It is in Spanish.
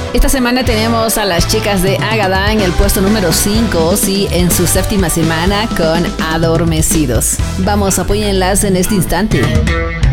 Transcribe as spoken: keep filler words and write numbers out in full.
Esta semana tenemos a las chicas de Ágada en el puesto número cinco, sí, en su séptima semana con Adormecidos. Vamos, apóyenlas en este instante.